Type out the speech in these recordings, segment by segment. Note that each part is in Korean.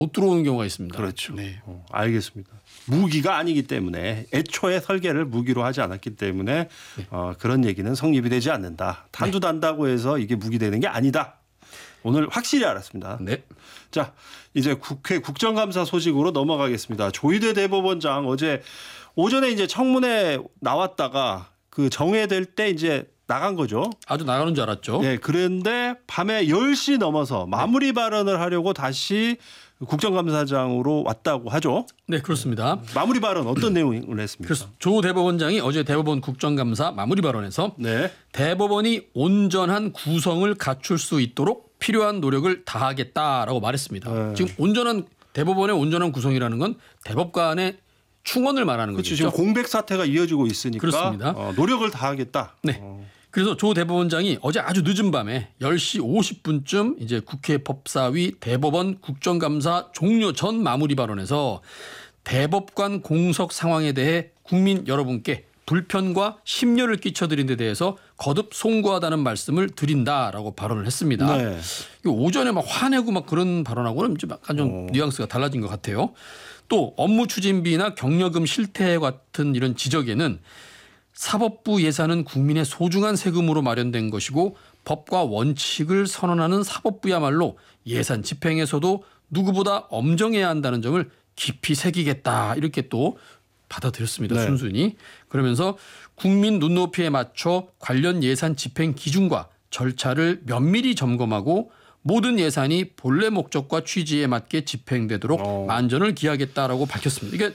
못 들어오는 경우가 있습니다. 그렇죠. 네. 알겠습니다. 무기가 아니기 때문에 애초에 설계를 무기로 하지 않았기 때문에 네. 그런 얘기는 성립이 되지 않는다. 탄두 단다고 해서 이게 무기되는 게 아니다. 오늘 확실히 알았습니다. 네. 자, 이제 국회 국정감사 소식으로 넘어가겠습니다. 조희대 대법원장 어제 오전에 이제 청문회 나왔다가 그 정회될 때 이제 나간 거죠. 아주 나가는 줄 알았죠. 네, 그런데 밤에 10시 넘어서 마무리 발언을 하려고 다시 국정감사장으로 왔다고 하죠. 네, 그렇습니다. 마무리 발언 어떤 내용을 했습니까? 그래서 조 대법원장이 어제 대법원 국정감사 마무리 발언에서 네. 대법원이 온전한 구성을 갖출 수 있도록 필요한 노력을 다하겠다라고 말했습니다. 네. 지금 대법원의 온전한 구성이라는 건 대법관의 충원을 말하는 그렇죠. 거죠. 지금 공백 사태가 이어지고 있으니까 그렇습니다. 노력을 다하겠다. 네. 그래서 조 대법원장이 어제 아주 늦은 밤에 10시 50분쯤 이제 국회 법사위 대법원 국정감사 종료 전 마무리 발언에서 대법관 공석 상황에 대해 국민 여러분께 불편과 심려를 끼쳐드린 데 대해서 거듭 송구하다는 말씀을 드린다라고 발언을 했습니다. 네. 오전에 막 화내고 막 그런 발언하고는 좀 약간 좀 뉘앙스가 달라진 것 같아요. 또 업무 추진비나 경력금 실태 같은 이런 지적에는 사법부 예산은 국민의 소중한 세금으로 마련된 것이고 법과 원칙을 선언하는 사법부야말로 예산 집행에서도 누구보다 엄정해야 한다는 점을 깊이 새기겠다 이렇게 또 받아들였습니다. 네. 순순히. 그러면서 국민 눈높이에 맞춰 관련 예산 집행 기준과 절차를 면밀히 점검하고 모든 예산이 본래 목적과 취지에 맞게 집행되도록 만전을 기하겠다라고 밝혔습니다. 이게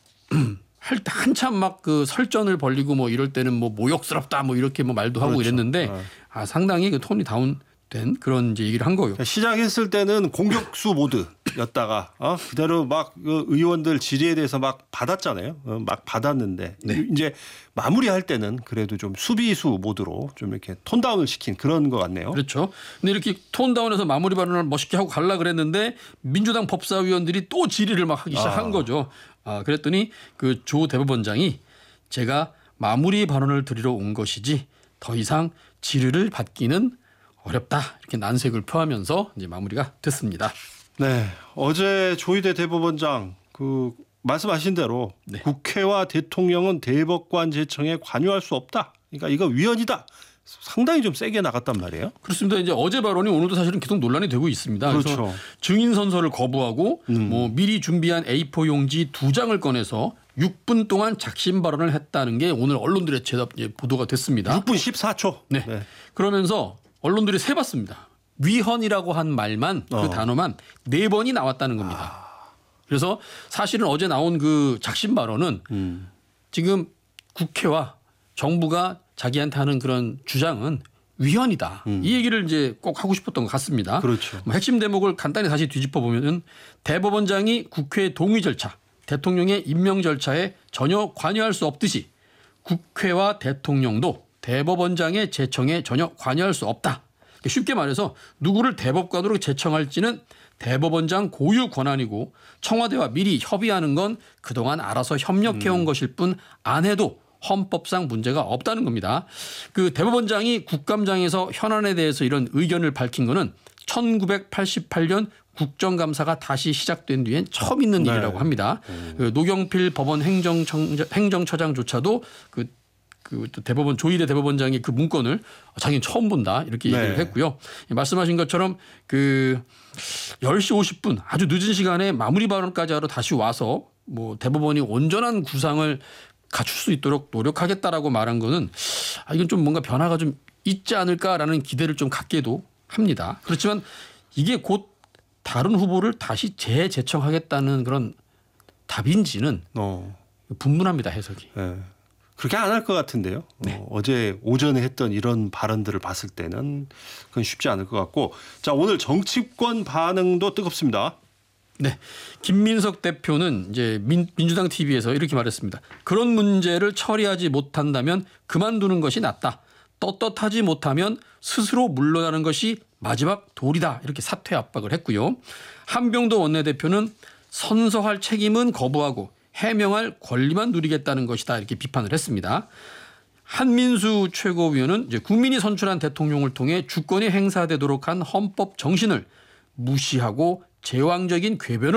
할 때 한참 막 그 설전을 벌리고 뭐 이럴 때는 뭐 모욕스럽다 뭐 이렇게 뭐 말도 하고 그렇죠. 이랬는데 상당히 그 톤이 다운된 그런 이제 얘기를 한 거예요. 시작했을 때는 공격수 모드였다가 그대로 막 그 의원들 질의에 대해서 막 받았잖아요. 막 받았는데 네. 이제 마무리할 때는 그래도 좀 수비수 모드로 좀 이렇게 톤 다운을 시킨 그런 것 같네요. 그렇죠. 근데 이렇게 톤 다운해서 마무리 발언을 멋있게 하고 갈라 그랬는데 민주당 법사위원들이 또 질의를 막 하기 시작한 거죠. 그랬더니 그 조 대법원장이 제가 마무리 발언을 드리러 온 것이지 더 이상 질의를 받기는 어렵다 이렇게 난색을 표하면서 이제 마무리가 됐습니다. 네, 어제 조희대 대법원장 그 말씀하신 대로 네. 국회와 대통령은 대법관 제청에 관여할 수 없다. 그러니까 이거 위헌이다. 상당히 좀 세게 나갔단 말이에요. 그렇습니다. 이제 어제 발언이 오늘도 사실은 계속 논란이 되고 있습니다. 그렇죠. 그래서 증인 선서를 거부하고 뭐 미리 준비한 A4 용지 2장을 꺼내서 6분 동안 작심 발언을 했다는 게 오늘 언론들의 보도가 됐습니다. 6분 14초. 네. 그러면서 언론들이 세봤습니다. 위헌이라고 한 말만 그 단어만 4번이 나왔다는 겁니다. 그래서 사실은 어제 나온 그 작심 발언은 지금 국회와 정부가 자기한테 하는 그런 주장은 위헌이다. 이 얘기를 이제 꼭 하고 싶었던 것 같습니다. 그렇죠. 뭐 핵심 대목을 간단히 다시 뒤집어 보면은 대법원장이 국회 동의 절차, 대통령의 임명 절차에 전혀 관여할 수 없듯이 국회와 대통령도 대법원장의 제청에 전혀 관여할 수 없다. 쉽게 말해서 누구를 대법관으로 제청할지는 대법원장 고유 권한이고 청와대와 미리 협의하는 건 그동안 알아서 협력해온 것일 뿐 안 해도 헌법상 문제가 없다는 겁니다. 그 대법원장이 국감장에서 현안에 대해서 이런 의견을 밝힌 거는 1988년 국정감사가 다시 시작된 뒤엔 처음 있는 일이라고 합니다. 그 노경필 법원 행정처장조차도 그 대법원 조희대 대법원장이 그 문건을 자기는 처음 본다 이렇게 얘기를 했고요. 말씀하신 것처럼 그 10시 50분 아주 늦은 시간에 마무리 발언까지 하러 다시 와서 뭐 대법원이 온전한 구상을 갖출 수 있도록 노력하겠다라고 말한 거는 이건 좀 뭔가 변화가 좀 있지 않을까라는 기대를 좀 갖게도 합니다. 그렇지만 이게 곧 다른 후보를 다시 재제청하겠다는 그런 답인지는 분분합니다. 해석이. 네. 그렇게 안 할 것 같은데요. 어제 오전에 했던 이런 발언들을 봤을 때는 그건 쉽지 않을 것 같고 자 오늘 정치권 반응도 뜨겁습니다. 네, 김민석 대표는 이제 민주당 TV에서 이렇게 말했습니다. 그런 문제를 처리하지 못한다면 그만두는 것이 낫다. 떳떳하지 못하면 스스로 물러나는 것이 마지막 도리다. 이렇게 사퇴 압박을 했고요. 한병도 원내대표는 선서할 책임은 거부하고 해명할 권리만 누리겠다는 것이다. 이렇게 비판을 했습니다. 한민수 최고위원은 이제 국민이 선출한 대통령을 통해 주권이 행사되도록 한 헌법 정신을 무시하고 제왕적인 궤변을